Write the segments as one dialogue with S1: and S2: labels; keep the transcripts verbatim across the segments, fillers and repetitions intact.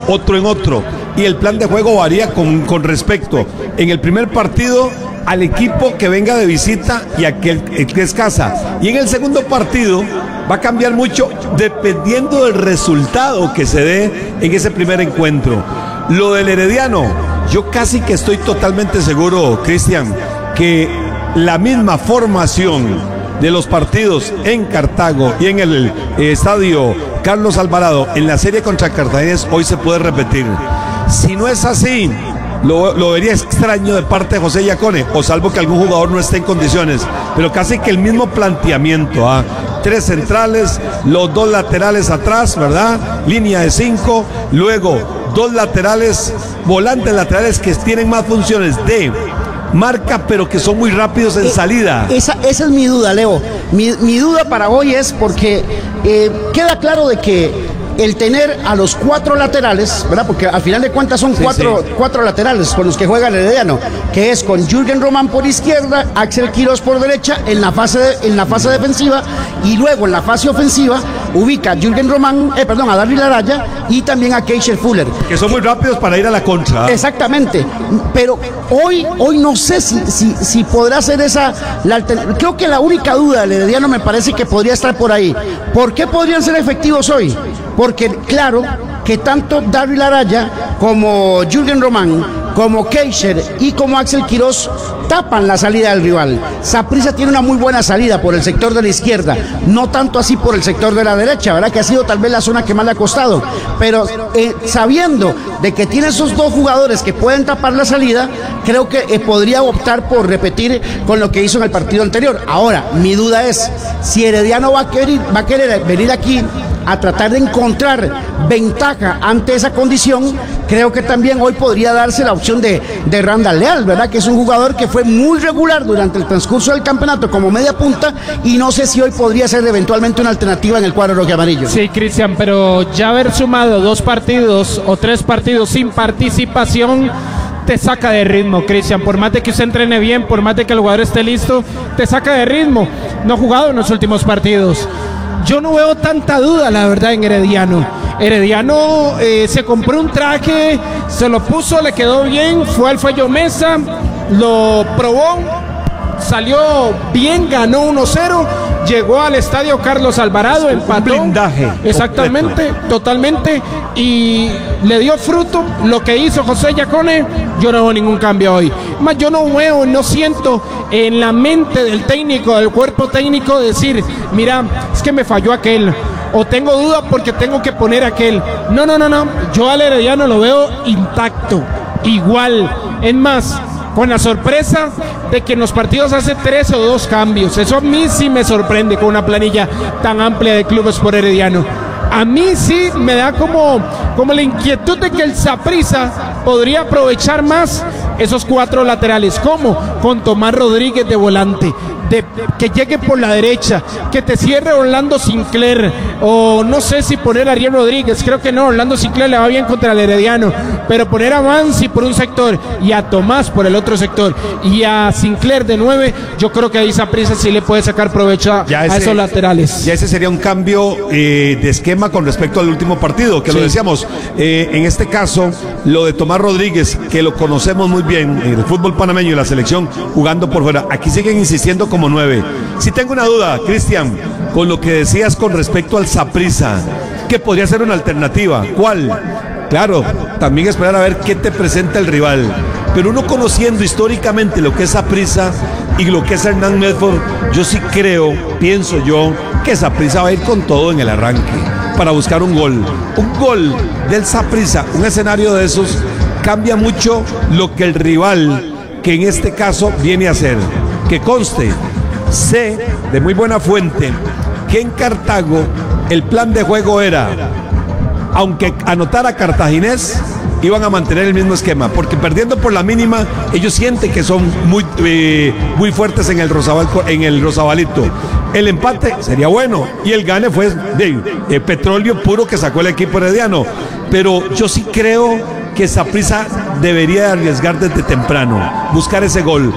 S1: otro en otro. Y el plan de juego varía con, con respecto, en el primer partido, al equipo que venga de visita y aquel que es casa. Y en el segundo partido va a cambiar mucho dependiendo del resultado que se dé en ese primer encuentro. Lo del Herediano, yo casi que estoy totalmente seguro, Cristian, que la misma formación de los partidos en Cartago y en el eh, estadio Carlos Alvarado en la serie contra Cartaginés hoy se puede repetir. Si no es así, Lo, lo vería extraño de parte de José Yacone, o salvo que algún jugador no esté en condiciones, pero casi que el mismo planteamiento, ¿ah? Tres centrales, los dos laterales atrás, ¿verdad? Línea de cinco, luego dos laterales, volantes laterales que tienen más funciones de marca, pero que son muy rápidos en eh, salida.
S2: Esa, esa es mi duda, Leo. Mi, mi duda para hoy es porque eh, queda claro de que el tener a los cuatro laterales, ¿verdad? Porque al final de cuentas son sí, cuatro, sí. cuatro laterales con los que juega el Herediano, que es con Jürgen Román por izquierda, Axel Quirós por derecha en la fase de, en la fase defensiva, y luego en la fase ofensiva ubica a Jürgen Román, eh, perdón, a Darryl Araya y también a Keisher Fuller.
S1: Que son muy rápidos para ir a la contra.
S2: Exactamente, pero hoy, hoy no sé si, si, si podrá ser esa la alternativa. Creo que la única duda del Herediano me parece que podría estar por ahí. ¿Por qué podrían ser efectivos hoy? Porque claro que tanto Darryl Araya como Jürgen Román, como Keisher y como Axel Quirós tapan la salida del rival. Saprissa tiene una muy buena salida por el sector de la izquierda, no tanto así por el sector de la derecha, ¿verdad? Que ha sido tal vez la zona que más le ha costado, pero eh, sabiendo de que tiene esos dos jugadores que pueden tapar la salida, creo que eh, podría optar por repetir con lo que hizo en el partido anterior. Ahora, mi duda es si Herediano va a querer, va a querer venir aquí a tratar de encontrar ventaja ante esa condición. Creo que también hoy podría darse la opción de, de Randall Leal, ¿verdad? Que es un jugador que fue muy regular durante el transcurso del campeonato como media punta, y no sé si hoy podría ser eventualmente una alternativa en el cuadro rojo y amarillo.
S3: Sí, Cristian, pero ya haber sumado dos partidos o tres partidos sin participación te saca de ritmo, Cristian. Por más de que usted entrene bien, por más de que el jugador esté listo, te saca de ritmo. No ha jugado en los últimos partidos. Yo no veo tanta duda, la verdad, en Herediano. Herediano eh, se compró un traje, se lo puso, le quedó bien, fue al Fello Mesa, lo probó, salió bien, ganó uno cero, llegó al estadio Carlos Alvarado, empató.
S1: Un blindaje.
S3: Exactamente, completo. Totalmente, y le dio fruto lo que hizo José Yacone. Yo no veo ningún cambio hoy. Más yo no veo, no siento en la mente del técnico, del cuerpo técnico, decir, mira, es que me falló aquel, o tengo duda porque tengo que poner aquel. No, no, no, no. Yo al Herediano lo veo intacto, igual. Es más, con la sorpresa de que en los partidos hace tres o dos cambios. Eso a mí sí me sorprende con una planilla tan amplia de clubes por Herediano. A mí sí me da como, como la inquietud de que el Saprissa podría aprovechar más esos cuatro laterales. ¿Cómo? Con Tomás Rodríguez de volante, de, que llegue por la derecha, que te cierre Orlando Sinclair, o no sé si poner a Ariel Rodríguez, creo que no, Orlando Sinclair le va bien contra el Herediano, pero poner a Mansi por un sector y a Tomás por el otro sector y a Sinclair de nueve, yo creo que ahí Saprissa sí le puede sacar provecho a, ese, a esos laterales.
S1: Ya ese sería un cambio eh, de esquema con respecto al último partido, que sí. Lo decíamos, eh, en este caso, lo de Tomás Rodríguez, que lo conocemos muy bien en el fútbol panameño y la selección, jugando por fuera, aquí siguen insistiendo como nueve. Si tengo una duda, Cristian, con lo que decías con respecto al Saprissa, que podría ser una alternativa, ¿cuál? Claro, también esperar a ver qué te presenta el rival, pero uno conociendo históricamente lo que es Saprissa y lo que es Hernán Medford, yo sí creo, pienso yo, que Saprissa va a ir con todo en el arranque para buscar un gol. Un gol del Saprissa, un escenario de esos, cambia mucho lo que el rival, que en este caso viene a hacer. Que conste, sé de muy buena fuente que en Cartago el plan de juego era, aunque anotara Cartaginés, iban a mantener el mismo esquema, porque perdiendo por la mínima, ellos sienten que son muy, eh, muy fuertes en el, Rosabal, en el Rosabalito. El empate sería bueno y el gane fue de, de petróleo puro que sacó el equipo herediano, pero yo sí creo que Saprissa debería arriesgar desde temprano, buscar ese gol.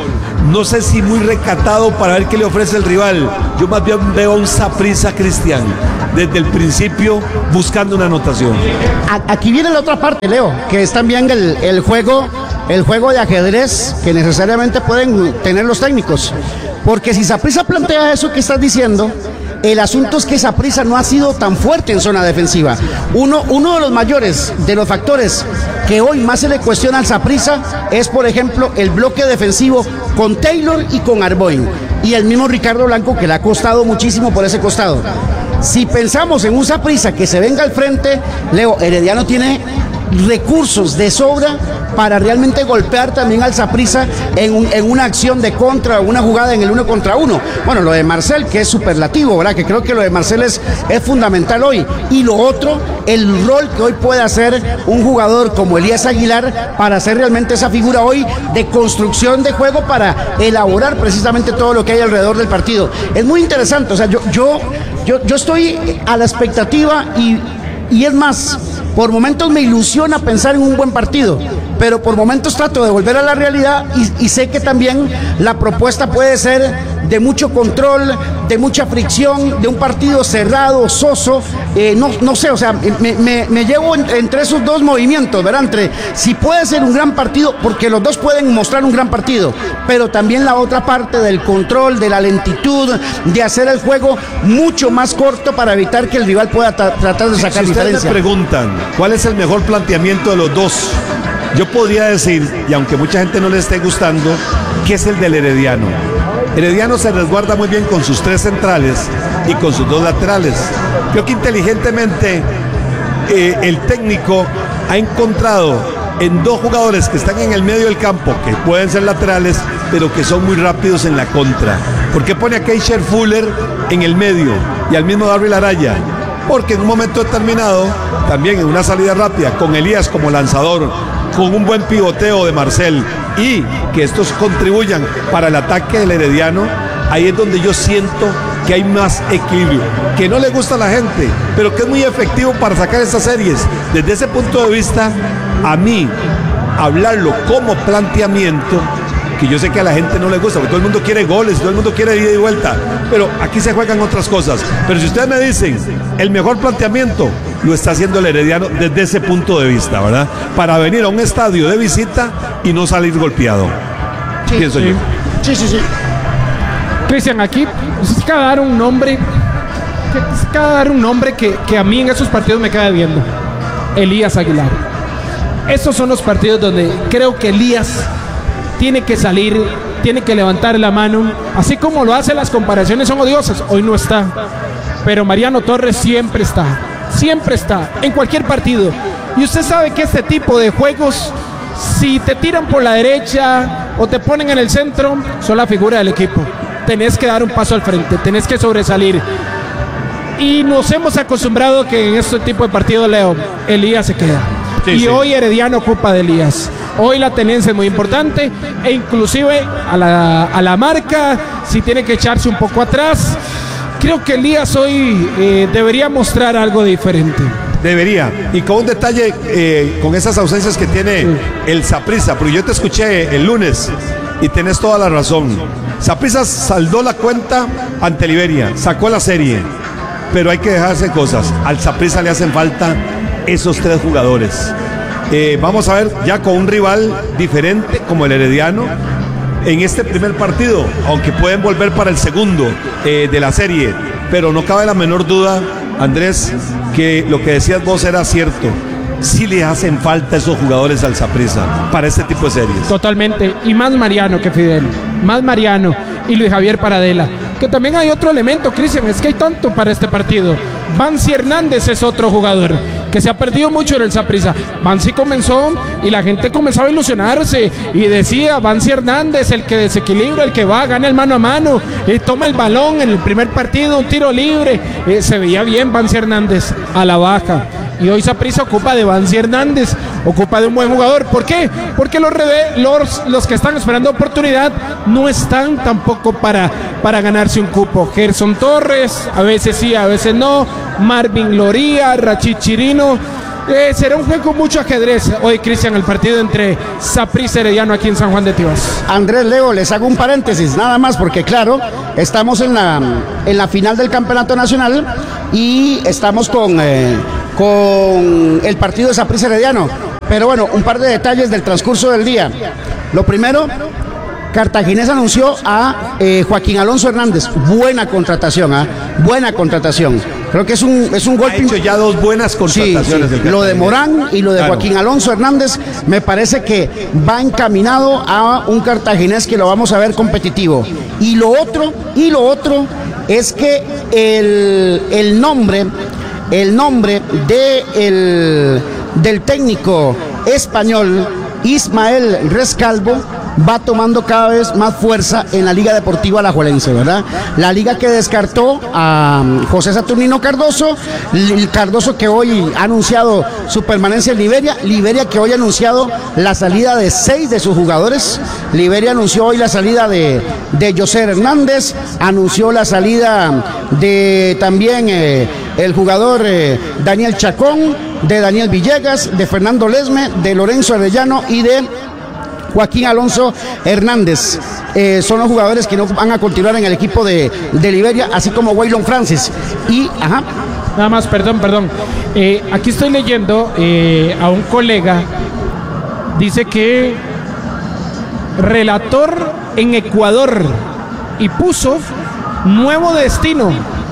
S1: no sé si muy recatado para ver qué le ofrece el rival. Yo más bien veo a un Saprissa, Cristian, desde el principio buscando una anotación.
S2: Aquí viene la otra parte, Leo, que es también el, el juego, el juego de ajedrez que necesariamente pueden tener los técnicos. Porque si Saprissa plantea eso que estás diciendo, el asunto es que Saprissa no ha sido tan fuerte en zona defensiva. Uno, uno de los mayores de los factores que hoy más se le cuestiona al Saprissa es, por ejemplo, el bloque defensivo con Taylor y con Arboin. Y el mismo Ricardo Blanco, que le ha costado muchísimo por ese costado. Si pensamos en un Saprissa que se venga al frente, Leo, Herediano tiene recursos de sobra para realmente golpear también al Saprissa en, un, en una acción de contra, una jugada en el uno contra uno. Bueno, lo de Marcel, que es superlativo, ¿verdad? Que creo que lo de Marcel es, es fundamental hoy. Y lo otro, el rol que hoy puede hacer un jugador como Elías Aguilar para hacer realmente esa figura hoy de construcción de juego para elaborar precisamente todo lo que hay alrededor del partido. Es muy interesante, o sea, yo, yo, yo, yo estoy a la expectativa y, y es más, por momentos me ilusiona pensar en un buen partido, pero por momentos trato de volver a la realidad y, y sé que también la propuesta puede ser de mucho control, de mucha fricción, de un partido cerrado, soso, eh, no, no sé, o sea, me, me, me llevo en, entre esos dos movimientos, ¿verdad? Entre si puede ser un gran partido, porque los dos pueden mostrar un gran partido, pero también la otra parte del control, de la lentitud, de hacer el juego mucho más corto para evitar que el rival pueda tra tratar de sacar
S1: si
S2: diferencia.
S1: Si ustedes me preguntan cuál es el mejor planteamiento de los dos, yo podría decir, y aunque mucha gente no le esté gustando, que es el del Herediano. Herediano se resguarda muy bien con sus tres centrales y con sus dos laterales. Creo que inteligentemente eh, el técnico ha encontrado en dos jugadores que están en el medio del campo, que pueden ser laterales, pero que son muy rápidos en la contra. ¿Por qué pone a Keisher Fuller en el medio y al mismo Darryl Araya? Porque en un momento determinado, también en una salida rápida, con Elías como lanzador, con un buen pivoteo de Marcel y que estos contribuyan para el ataque del Herediano, ahí es donde yo siento que hay más equilibrio, que no le gusta a la gente, pero que es muy efectivo para sacar estas series. Desde ese punto de vista, a mí, hablarlo como planteamiento, que yo sé que a la gente no le gusta, porque todo el mundo quiere goles, todo el mundo quiere ida y vuelta, pero aquí se juegan otras cosas. Pero si ustedes me dicen, el mejor planteamiento lo está haciendo el Herediano desde ese punto de vista, ¿verdad? Para venir a un estadio de visita y no salir golpeado.
S3: Sí,
S1: pienso
S3: sí.
S1: yo.
S3: Sí, sí, sí. Cristian, aquí es que dar un nombre, es que dar un nombre que, que a mí en esos partidos me queda viendo. Elías Aguilar. Estos son los partidos donde creo que Elías tiene que salir, tiene que levantar la mano, así como lo hace, las comparaciones son odiosas, hoy no está, pero Mariano Torres siempre está, siempre está, en cualquier partido, y usted sabe que este tipo de juegos, si te tiran por la derecha o te ponen en el centro, son la figura del equipo, tenés que dar un paso al frente, tenés que sobresalir, y nos hemos acostumbrado que en este tipo de partidos, Leo, Elías se queda, sí, y sí. Hoy Herediano ocupa de Elías. Hoy la tenencia es muy importante e inclusive a la, a la marca, si tiene que echarse un poco atrás, creo que Elías hoy eh, debería mostrar algo diferente.
S1: Debería, y con un detalle, eh, con esas ausencias que tiene sí. el Saprissa, porque yo te escuché el lunes y tenés toda la razón. Saprissa saldó la cuenta ante Liberia, sacó la serie, pero hay que dejarse cosas. Al Saprissa le hacen falta esos tres jugadores. Eh, vamos a ver ya con un rival diferente como el Herediano en este primer partido, aunque pueden volver para el segundo eh, de la serie, pero no cabe la menor duda, Andrés, que lo que decías vos era cierto. Sí le hacen falta esos jugadores al Saprissa para este tipo de series.
S3: Totalmente, y más Mariano que Fidel, más Mariano y Luis Javier Paradela, que también hay otro elemento, Cristian, es que hay tanto para este partido. Bansi Hernández es otro jugador que se ha perdido mucho en el Saprissa. Bansi comenzó y la gente comenzaba a ilusionarse y decía, Bansi Hernández, el que desequilibra, el que va, gana el mano a mano, y toma el balón en el primer partido, un tiro libre, eh, se veía bien Bansi Hernández, a la baja. Y hoy Saprissa ocupa de Bansi Hernández, ocupa de un buen jugador. ¿Por qué? Porque los, los, los que están esperando oportunidad no están tampoco para, para ganarse un cupo. Gerson Torres, a veces sí, a veces no. Marvin Loría, Rachid Chirino. Eh, será un juego con mucho ajedrez hoy, Cristian, el partido entre Saprissa y Herediano aquí en San Juan de Tibás.
S2: Andrés, Leo, les hago un paréntesis, nada más, porque claro, estamos en la, en la final del Campeonato Nacional y estamos con, eh, con el partido de Saprissa Herediano. Pero bueno, un par de detalles del transcurso del día. Lo primero, Cartaginés anunció a eh, Joaquín Alonso Hernández. Buena contratación, ¿eh? Buena contratación. Creo que es un, es un golpe.
S1: Ha hecho ya dos buenas contrataciones.
S2: Sí, sí. Lo de Morán y lo de claro. Joaquín Alonso Hernández me parece que va encaminado a un Cartaginés que lo vamos a ver competitivo. Y lo otro, y lo otro es que el, el nombre, el nombre de el, del técnico español Ismael Rescalvo va tomando cada vez más fuerza en la Liga Deportiva Alajuelense, ¿verdad? La liga que descartó a José Saturnino Cardoso, el Cardoso que hoy ha anunciado su permanencia en Liberia, Liberia que hoy ha anunciado la salida de seis de sus jugadores, Liberia anunció hoy la salida de, de José Hernández, anunció la salida de también eh, el jugador eh, Daniel Chacón, de Daniel Villegas, de Fernando Lesme, de Lorenzo Arellano y de Joaquín Alonso Hernández. Eh, son los jugadores que no van a continuar en el equipo de, de Liberia, así como Waylon Francis. Y, ajá.
S3: Nada más, perdón, perdón. Eh, aquí estoy leyendo eh, a un colega, dice que relator en Ecuador y puso nuevo destino.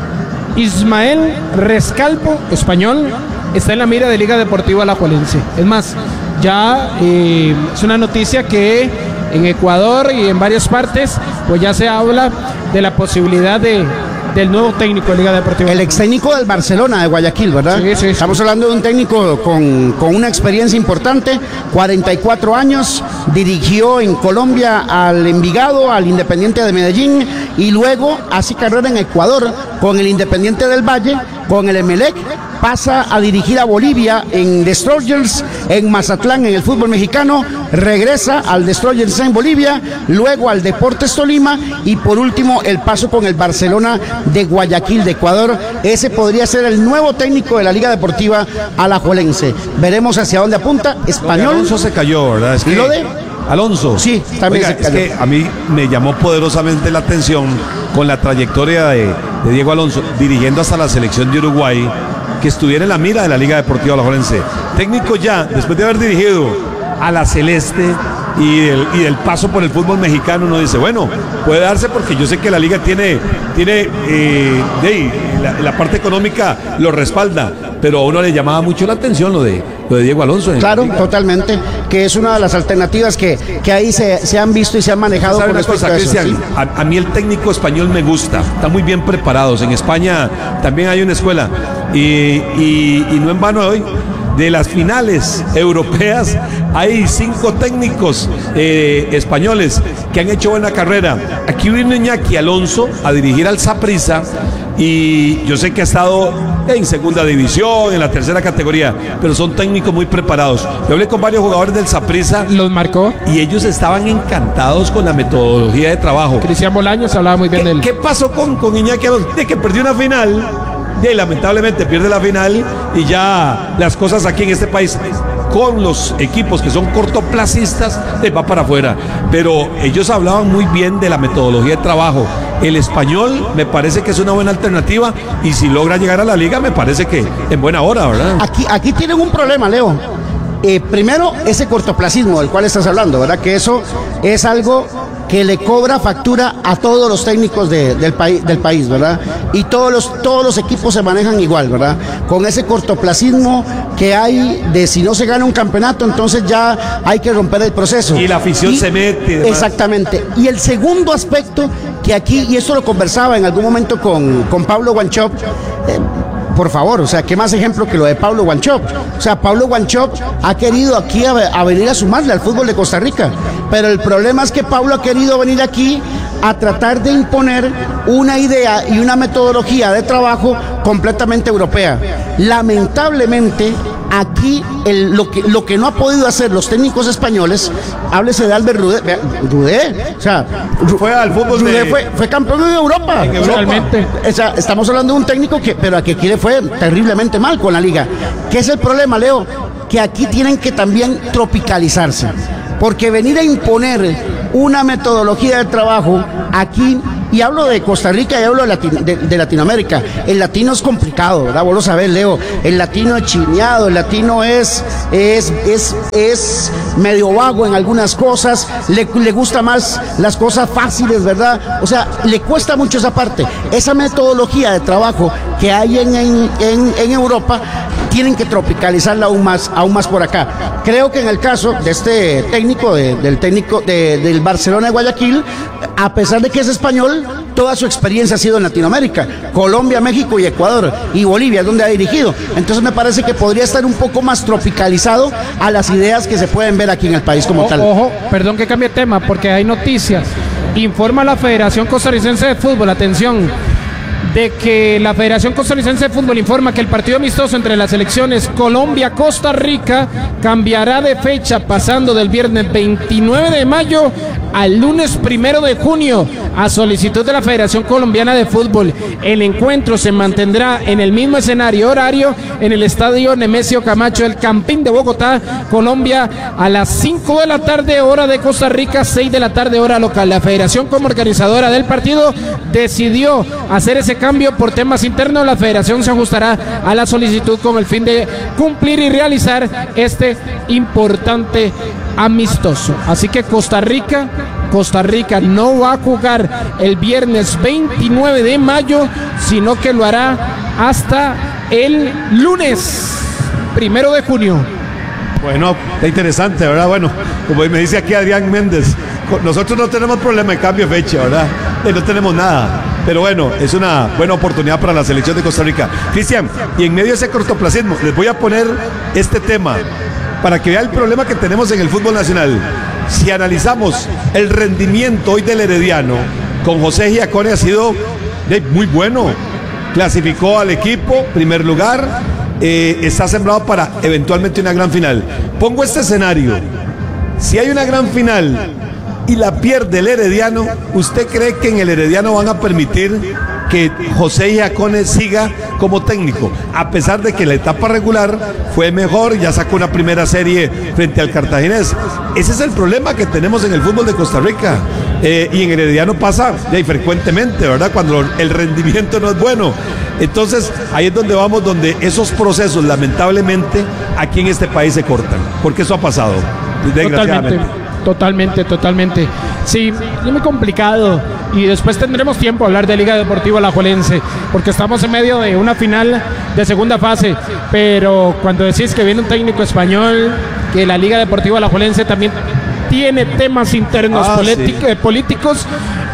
S3: Ismael Rescalvo, español, está en la mira de Liga Deportiva Alajuelense. Es más, ya eh, es una noticia que en Ecuador y en varias partes pues ya se habla de la posibilidad de del nuevo técnico de Liga Deportiva.
S2: El ex técnico del Barcelona de Guayaquil, ¿verdad?
S3: Sí, sí, sí.
S2: Estamos hablando de un técnico con, con una experiencia importante, cuarenta y cuatro años, dirigió en Colombia al Envigado, al Independiente de Medellín y luego hace carrera en Ecuador con el Independiente del Valle, con el Emelec, pasa a dirigir a Bolivia en Destroyers, en Mazatlán en el fútbol mexicano, regresa al Destroyers en Bolivia, luego al Deportes Tolima y por último el paso con el Barcelona de Guayaquil de Ecuador. Ese podría ser el nuevo técnico de la Liga Deportiva Alajuelense. Veremos hacia dónde apunta. Español.
S1: Alonso se cayó, ¿verdad? Es que
S2: ¿Lo de?
S1: Alonso.
S2: Sí, también
S1: Oiga,
S2: se cayó.
S1: Es que a mí me llamó poderosamente la atención con la trayectoria de, de Diego Alonso, dirigiendo hasta la selección de Uruguay, que estuviera en la mira de la Liga Deportiva Alajuelense. Técnico ya, después de haber dirigido a la Celeste y del, y del paso por el fútbol mexicano, uno dice, bueno, puede darse porque yo sé que la Liga tiene, tiene eh, de, la, la parte económica lo respalda, pero a uno le llamaba mucho la atención lo de, lo de Diego Alonso.
S2: Claro, totalmente, que es una de las alternativas que, que ahí se, se han visto y se han manejado.
S1: ¿Sabe
S2: con
S1: una cosa,
S2: a eso,
S1: Cristian?
S2: ¿sí?
S1: A, a mí el técnico español me gusta, están muy bien preparados. En España también hay una escuela y, y, y no en vano hoy. De las finales europeas hay cinco técnicos eh, españoles que han hecho buena carrera. Aquí vino Iñaki Alonso a dirigir al Saprissa y yo sé que ha estado en segunda división, en la tercera categoría, pero son técnicos muy preparados. Yo hablé con varios jugadores del Saprissa.
S3: Los marcó.
S1: Y ellos estaban encantados con la metodología de trabajo.
S3: Cristian Bolaños hablaba muy bien de él.
S1: ¿Qué pasó con, con Iñaki Alonso? De que perdió una final. Y lamentablemente pierde la final y ya las cosas aquí en este país con los equipos que son cortoplacistas les va para afuera, pero ellos hablaban muy bien de la metodología de trabajo. El español me parece que es una buena alternativa y si logra llegar a la liga me parece que en buena hora, ¿verdad?
S2: Aquí, aquí tienen un problema, Leo. Eh, primero, ese cortoplacismo del cual estás hablando, ¿verdad? Que eso es algo que le cobra factura a todos los técnicos de, del, país, del país, ¿verdad? Y todos los, todos los equipos se manejan igual, ¿verdad? Con ese cortoplacismo que hay de si no se gana un campeonato, entonces ya hay que romper el proceso.
S1: Y la afición
S2: y,
S1: se mete. Y demás.
S2: Exactamente. Y el segundo aspecto, que aquí, y esto lo conversaba en algún momento con, con Pablo Wanchop, eh, por favor, o sea, ¿qué más ejemplo que lo de Pablo Wanchop? O sea, Pablo Wanchop ha querido aquí a, a venir a sumarle al fútbol de Costa Rica, pero el problema es que Pablo ha querido venir aquí a tratar de imponer una idea y una metodología de trabajo completamente europea. Lamentablemente, aquí el, lo, que, lo que no ha podido hacer los técnicos españoles, háblese de Albert Rudé, vea, Rudé, o sea,
S1: fue al fútbol
S2: Rudé
S1: de...
S2: fue, fue campeón de Europa.
S1: En Europa.
S3: Realmente.
S2: O sea, estamos hablando de un técnico que, pero a que aquí le fue terriblemente mal con la liga. ¿Qué es el problema, Leo? Que aquí tienen que también tropicalizarse, porque venir a imponer una metodología de trabajo aquí, y hablo de Costa Rica y hablo de, Latino, de, de Latinoamérica, el latino es complicado, ¿verdad? Vos lo sabés, Leo, el latino es chineado, el latino es, es, es, es medio vago en algunas cosas, le, le gusta más las cosas fáciles, ¿verdad? O sea, le cuesta mucho esa parte. Esa metodología de trabajo que hay en, en, en, en Europa, tienen que tropicalizarla aún más, aún más por acá. Creo que en el caso de este técnico, de, del técnico de, del Barcelona de Guayaquil, a pesar de que es español, toda su experiencia ha sido en Latinoamérica, Colombia, México y Ecuador, y Bolivia, donde ha dirigido. Entonces me parece que podría estar un poco más tropicalizado a las ideas que se pueden ver aquí en el país como
S3: o,
S2: tal.
S3: Ojo, perdón que cambie de tema, porque hay noticias. Informa la Federación Costarricense de Fútbol, atención, de que la Federación Costarricense de Fútbol informa que el partido amistoso entre las selecciones Colombia-Costa Rica cambiará de fecha, pasando del viernes veintinueve de mayo al lunes primero de junio, a solicitud de la Federación Colombiana de Fútbol. El encuentro se mantendrá en el mismo escenario horario en el estadio Nemesio Camacho del Campín de Bogotá, Colombia, a las cinco de la tarde hora de Costa Rica, seis de la tarde hora local. La Federación, como organizadora del partido, decidió hacer ese cambio por temas internos. La Federación se ajustará a la solicitud con el fin de cumplir y realizar este importante amistoso. Así que Costa Rica Costa Rica no va a jugar el viernes veintinueve de mayo, sino que lo hará hasta el lunes primero de junio.
S1: Bueno, está interesante, ¿verdad? Bueno, como me dice aquí Adrián Méndez, nosotros no tenemos problema de cambio de fecha, ¿verdad? Eh, no tenemos nada. Pero bueno, es una buena oportunidad para la selección de Costa Rica. Cristian, y en medio de ese cortoplacismo, les voy a poner este tema para que vean el problema que tenemos en el fútbol nacional. Si analizamos el rendimiento hoy del Herediano, con José Giacone ha sido de, muy bueno. Clasificó al equipo, primer lugar, eh, está sembrado para eventualmente una gran final. Pongo este escenario. Si hay una gran final y la pierde el Herediano, ¿usted cree que en el Herediano van a permitir que José Giacone siga como técnico? A pesar de que la etapa regular fue mejor, ya sacó una primera serie frente al Cartaginés. Ese es el problema que tenemos en el fútbol de Costa Rica. Eh, y en Herediano pasa ya, frecuentemente, ¿verdad? Cuando el rendimiento no es bueno. Entonces, ahí es donde vamos, donde esos procesos, lamentablemente, aquí en este país se cortan. Porque eso ha pasado, desgraciadamente.
S3: Totalmente. Totalmente, totalmente. Sí, es muy complicado. Y después tendremos tiempo a hablar de Liga Deportiva Alajuelense, porque estamos en medio de una final de segunda fase. Pero cuando decís que viene un técnico español, que la Liga Deportiva Alajuelense también tiene temas internos ah, polític- sí. políticos,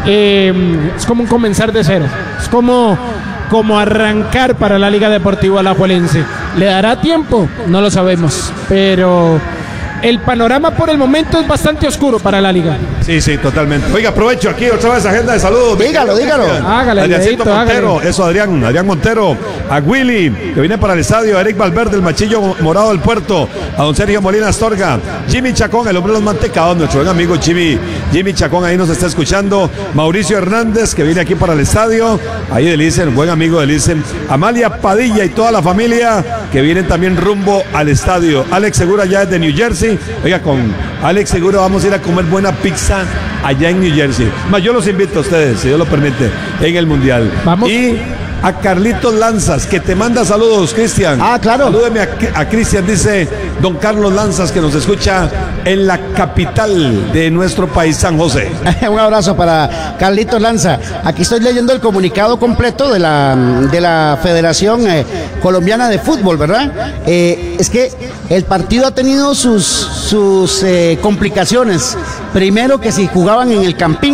S3: eh, es como un comenzar de cero. Es como, como arrancar para la Liga Deportiva Alajuelense. ¿Le dará tiempo? No lo sabemos. Pero el panorama por el momento es bastante oscuro para la liga.
S1: Sí, sí, totalmente. Oiga, aprovecho aquí otra vez agenda de saludos.
S2: Dígalo, dígalo.
S1: Hágale, Adriancito Montero, hágale. Eso, Adrián, Adrián Montero. A Willy, que viene para el estadio. A Eric Valverde, el machillo morado del puerto. A don Sergio Molina Astorga. Jimmy Chacón, el hombre de los mantecados, nuestro buen amigo Jimmy. Jimmy Chacón ahí nos está escuchando. Mauricio Hernández, que viene aquí para el estadio. Ahí del Licen, buen amigo del Licen. Amalia Padilla y toda la familia, que vienen también rumbo al estadio. Alex Segura ya es de New Jersey. Oiga, con Alex seguro vamos a ir a comer buena pizza allá en New Jersey. Más, yo los invito a ustedes, si Dios lo permite, en el Mundial.
S3: Vamos.
S1: Y a Carlitos Lanzas, que te manda saludos, Cristian.
S2: Ah, claro.
S1: Salúdeme a, a Cristian, dice don Carlos Lanzas, que nos escucha en la capital de nuestro país, San José.
S2: Un abrazo para Carlitos Lanza. Aquí estoy leyendo el comunicado completo de la, de la Federación eh, Colombiana de Fútbol, ¿verdad? Eh, es que el partido ha tenido sus, sus eh, complicaciones. Primero, que si jugaban en el Campín,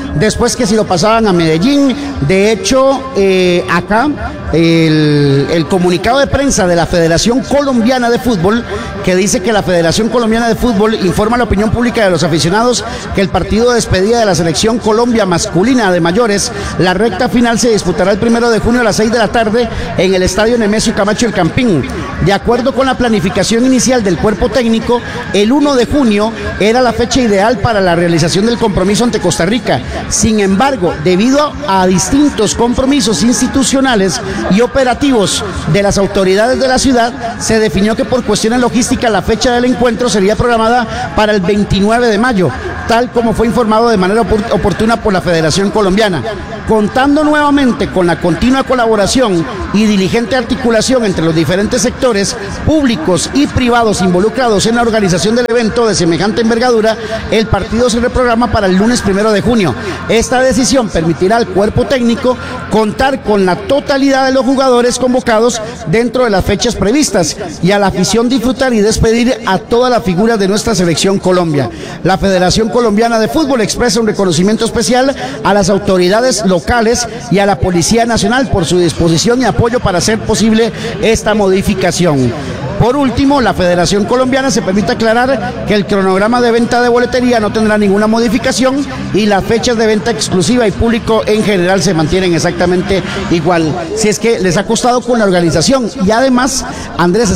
S2: después que si lo pasaban a Medellín. De hecho, eh, acá el, el comunicado de prensa de la Federación Colombiana de Fútbol, que dice que la Federación Colombiana de Fútbol informa a la opinión pública de los aficionados que el partido de despedida de la selección Colombia masculina de mayores, la recta final, se disputará el primero de junio a las seis de la tarde en el estadio Nemesio Camacho El Campín. De acuerdo con la planificación inicial del cuerpo técnico, el uno de junio era la fecha ideal para la realización del compromiso ante Costa Rica. Sin embargo, debido a distintos compromisos institucionales y operativos de las autoridades de la ciudad, se definió que por cuestiones logísticas la fecha del encuentro sería programada para el veintinueve de mayo, tal como fue informado de manera oportuna por la Federación Colombiana. Contando nuevamente con la continua colaboración y diligente articulación entre los diferentes sectores públicos y privados involucrados en la organización del evento de semejante envergadura, el partido se reprograma para el lunes primero de junio. Esta decisión permitirá al cuerpo técnico contar con la totalidad de los jugadores convocados dentro de las fechas previstas y a la afición disfrutar y despedir a todas las figuras de nuestra selección Colombia. La Federación Colombiana de Fútbol expresa un reconocimiento especial a las autoridades locales y a la Policía Nacional por su disposición y apoyo para hacer posible esta modificación. Por último, la Federación Colombiana se permite aclarar que el cronograma de venta de boletería no tendrá ninguna modificación y las fechas de venta exclusiva y público en general se mantienen exactamente igual. Si es que les ha costado con la organización y además, Andrés,